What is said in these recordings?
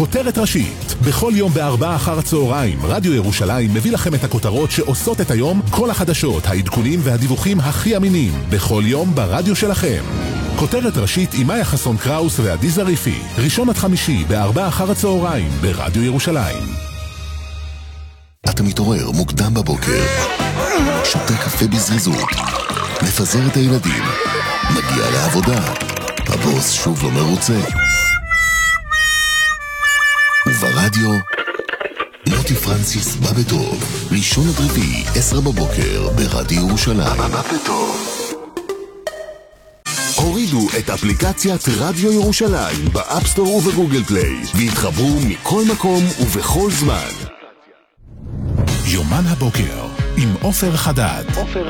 כותרת ראשית. בכל יום בארבע אחר הצהריים, רדיו ירושלים מביא לכם את הכותרות שעושות את היום, כל החדשות, העדכונים והדיווחים הכי אמינים. בכל יום ברדיו שלכם. כותרת ראשית עם מאיה חסון קראוס ועדי זריפי. ראשון עד חמישי בארבע אחר הצהריים ברדיו ירושלים. אתה מתעורר מוקדם בבוקר, שותה קפה בזריזות, מפזר את הילדים, מגיע לעבודה, הבוס שוב לא מרוצה, וברדיו מוטי פרנסיס בא בטוב, ראשון עד רביעי 10 בבוקר ברדיו ירושלים. בא בטוב. הורידו את אפליקציית רדיו ירושלים באפסטור ובגוגל פליי והתחברו מכל מקום ובכל זמן. יומן הבוקר עם עופר חדד.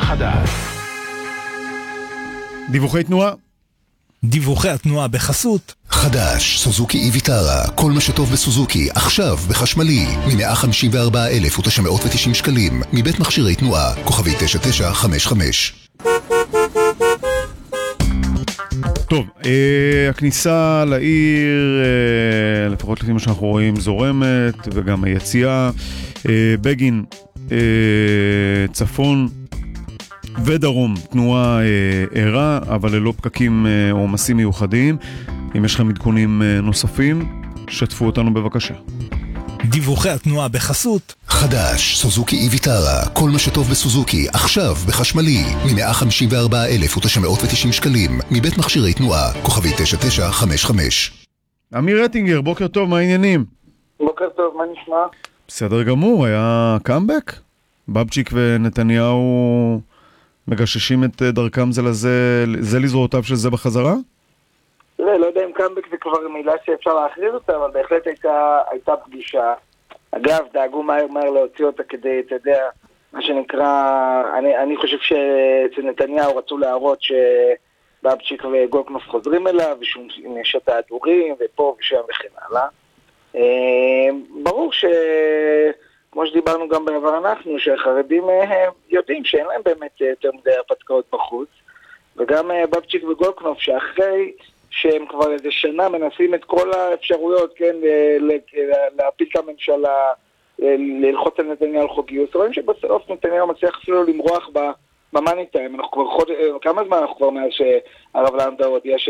דיווחי תנועה. דיווחי התנועה בחסות חדש, סוזוקי איביטרה, כל מה שטוב בסוזוקי, עכשיו בחשמלי, מ-154,990 שקלים, מבית מכשירי תנועה, כוכבי 9955. טוב, הכניסה לעיר, לפחות לפי מה שאנחנו רואים, זורמת, וגם היציאה, בגין, צפון ודרום, תנועה ערה, אבל ללא פקקים או עומסים מיוחדים. אם יש לכם עדכונים נוספים, שתפו אותנו בבקשה. דיווחי התנועה בחסות חדש, סוזוקי איביטרה, כל מה שטוב בסוזוקי, עכשיו בחשמלי, מ-154,990 שקלים, מבית מכשירי תנועה, כוכבי 9955. אמיר רטינגר, בוקר טוב, מה העניינים? בוקר טוב, מה נשמע? בסדר גמור, היה קאמבק? בבצ'יק ונתניהו מגששים את דרכם זה לזה, זה לזרועותיו של זה בחזרה? לא יודע אם קאמבק זה כבר מילה שאפשר להכריז אותה, אבל בהחלט הייתה פגישה. אגב, דאגו מהר להוציא אותה כדי, אתה יודע, מה שנקרא, אני חושב שאצל נתניהו רצו להראות שבבצ'יק וגולדקנופ חוזרים אליו, ושום יש את ההדורים, ופה ושם וכן הלאה. ברור כמו שדיברנו גם בעבר אנחנו, שהחרדים יודעים שאין להם באמת יותר מדי הרפתקאות בחוץ, וגם בבצ'יק וגולדקנופ שאחרי שהם כבר איזה שנה מנסים את כל האפשרויות, כן, להפיל את הממשלה, ללחוץ על נתניהו על חוק גיוס, רואים שבסוף נתניהו מצליח אפילו למרוח במאני טיים. אנחנו כבר כמה זמן אנחנו כבר מאז שהרב לנדאו הודיע